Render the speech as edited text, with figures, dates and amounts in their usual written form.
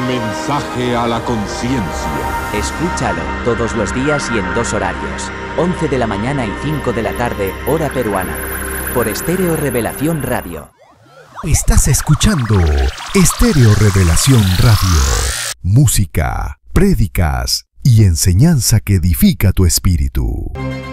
mensaje a la conciencia. Escúchalo todos los días y en 2 horarios. 11 de la mañana y 5 de la tarde, hora peruana. Por Estéreo Revelación Radio. Estás escuchando Estéreo Revelación Radio. Música, prédicas y enseñanza que edifica tu espíritu.